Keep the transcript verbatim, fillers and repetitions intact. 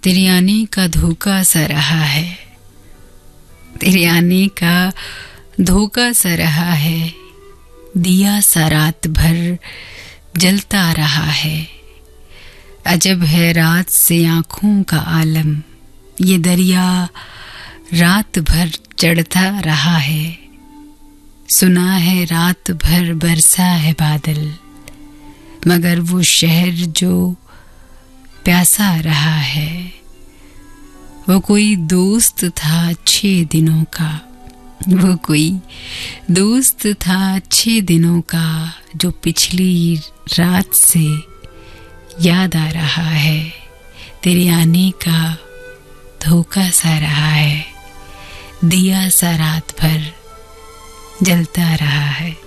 तेरे आने का धोखा सा रहा है, तेरे आने का धोखा सा रहा है, दिया सा रात भर जलता रहा है। अजब है रात से आँखों का आलम, ये दरिया रात भर चढ़ता रहा है। सुना है रात भर बरसा है बादल, मगर वो शहर जो प्यासा रहा है, वो कोई दोस्त था छह दिनों का, वो कोई दोस्त था छह दिनों का, जो पिछली रात से याद आ रहा है। तेरे आने का धोखा सा रहा है, दिया सा रात भर जलता रहा है।